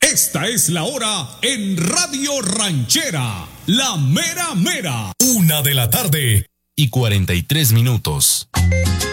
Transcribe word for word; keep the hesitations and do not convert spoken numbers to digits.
Esta es la hora en Radio Ranchera, la mera mera. Una de la tarde y cuarenta y tres minutos.